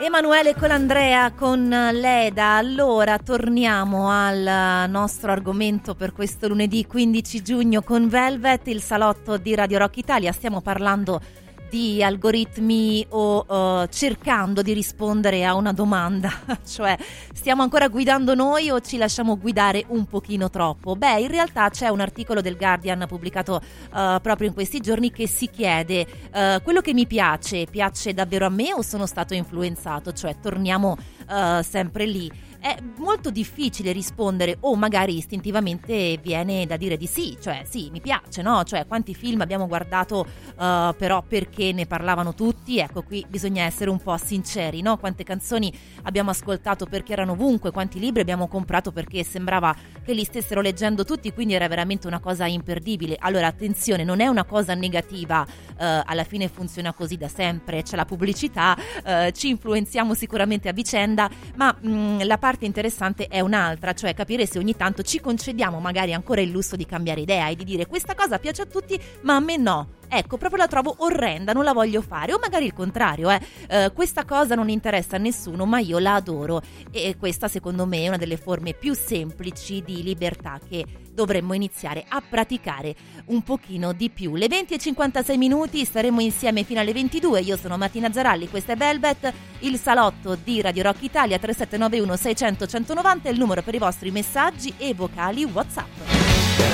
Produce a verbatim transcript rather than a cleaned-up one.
Emanuele Colandrea con Leda. Allora torniamo al nostro argomento per questo lunedì quindici giugno con Velvet, il salotto di Radio Rock Italia. Stiamo parlando di algoritmi o uh, cercando di rispondere a una domanda, cioè stiamo ancora guidando noi o ci lasciamo guidare un pochino troppo? Beh, in realtà c'è un articolo del Guardian pubblicato uh, proprio in questi giorni che si chiede uh, quello che mi piace, piace davvero a me o sono stato influenzato? Cioè torniamo uh, sempre lì. È molto difficile rispondere o magari istintivamente viene da dire di sì, cioè sì, mi piace, no? Cioè quanti film abbiamo guardato uh, però perché ne parlavano tutti? Ecco, qui bisogna essere un po' sinceri, no? Quante canzoni abbiamo ascoltato perché erano ovunque, quanti libri abbiamo comprato perché sembrava che li stessero leggendo tutti, quindi era veramente una cosa imperdibile. Allora attenzione, non è una cosa negativa, uh, alla fine funziona così da sempre, c'è la pubblicità, uh, ci influenziamo sicuramente a vicenda, ma mh, la parte parte interessante è un'altra, cioè capire se ogni tanto ci concediamo magari ancora il lusso di cambiare idea e di dire questa cosa piace a tutti ma a me no. Ecco, proprio la trovo orrenda, non la voglio fare. O magari il contrario, eh. eh questa cosa non interessa a nessuno, ma io la adoro. E questa, secondo me, è una delle forme più semplici di libertà che dovremmo iniziare a praticare un pochino di più. Le venti e cinquantasei minuti, staremo insieme fino alle ventidue. Io sono Martina Zaralli, questa è Velvet, il salotto di Radio Rock Italia. Tre sette nove uno sei zero zero uno nove zero è il numero per i vostri messaggi e vocali WhatsApp.